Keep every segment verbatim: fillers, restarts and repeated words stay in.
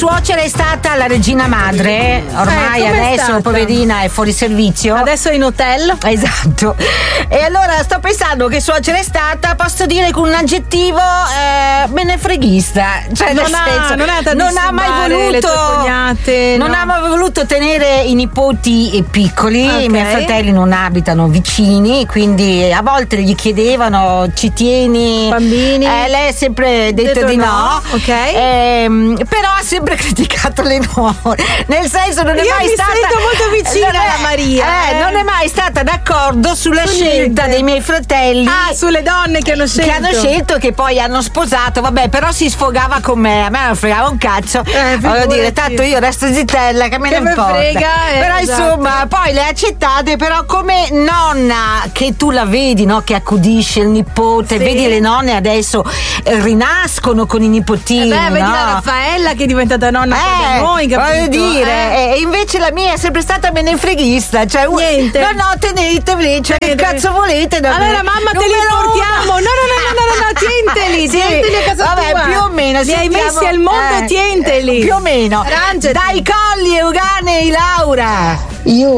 suocera è stata la regina madre, ormai Eh, com'è adesso stata? poverina è fuori servizio. Adesso è in hotel. Esatto. E allora sto pensando che suocera è stata, posso dire con un aggettivo eh, menefreghista. Cioè Non nel ha- senso, non è andata a non ha mai disturbare voluto le tue cognate, non no. ha mai voluto tenere i nipoti piccoli. Ok. I miei fratelli non abitano vicini, quindi a volte gli chiedevano ci tieni Bambini? Eh, lei ha sempre detto, Detto di no, no, ok. Ehm, però ha sempre criticato le nuore, nel senso non è Io mai mi stata sento molto vicina non è- alla Maria, eh, eh. non è mai stata d'accordo sulla Su scelta niente. dei miei fratelli. Ah, sulle donne che hanno scelto. Che hanno scelto, che poi hanno sposato, vabbè, però si sfogava con me, a me non fregava un cazzo. Eh, Voglio figurati. dire, tanto io resto zittella, che me Che ne me importa. frega, eh, però esatto. insomma, poi le accettate, però come nonna che tu la vedi, no? Che accudisce il nipote, Sì. vedi le nonne adesso eh, rinascono con i nipotini. Eh beh, vedi no? la Raffaella che è diventata nonna poi da Eh, noi, capito? voglio dire, Eh. e invece la mia è sempre stata menefreghista, cioè un- Niente. no no teneteveli, cioè che Niente. cazzo volete da me? Allora mamma te li Numero portiamo. uno. No, no, no, no, no, no, tienteli, Sì, tienteli a casa vabbè, tua. più o meno Li hai sentiamo- messi al mondo, eh, tienteli. più o meno. Arrangiati. Dai colli Euganei, Laura. Io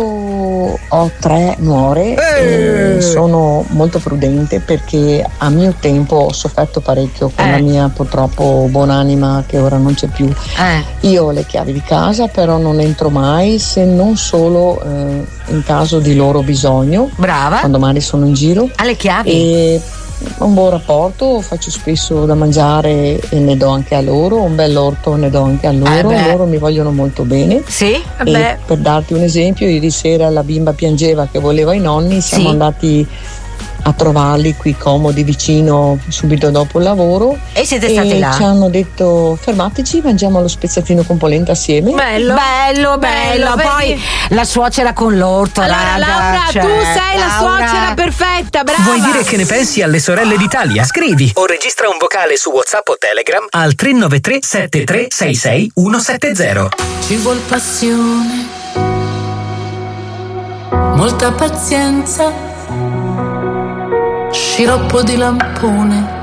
ho tre nuore Eh. e sono molto prudente perché a mio tempo ho sofferto parecchio con Eh. la mia purtroppo buonanima che ora non c'è più. Eh. Io ho le chiavi di casa, però non entro mai se non solo eh, in caso di loro bisogno, Brava. quando magari sono in giro. Alle chiavi. E un buon rapporto, faccio spesso da mangiare e ne do anche a loro, un bell'orto ne do anche a loro, Eh beh. loro mi vogliono molto bene. Sì? Vabbè. E per darti un esempio, ieri sera la bimba piangeva che voleva i nonni, siamo Sì. andati a trovarli qui comodi vicino subito dopo il lavoro E siete e stati là? ci hanno detto fermateci, mangiamo lo spezzatino con polenta assieme. Bello. Bello, bello, vedi? poi la suocera con l'orto, Allora raga, Laura, cioè, tu sei la Laura. suocera perfetta, brava. Vuoi dire che ne pensi alle sorelle d'Italia? Scrivi o registra un vocale su WhatsApp o Telegram al tre nove tre sette tre sei sei uno sette zero. Ci vuol passione, molta pazienza, sciroppo di lampone